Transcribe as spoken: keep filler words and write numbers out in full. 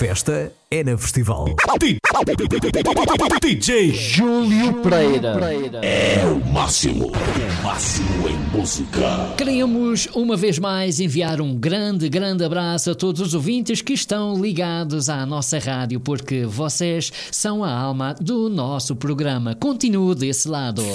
festa é na Festival. D J Júlio Pereira é o máximo, o máximo em música. Queremos uma vez mais enviar um grande, grande abraço a todos os ouvintes que estão ligados à nossa rádio, porque vocês são a alma do nosso programa. Continue desse lado.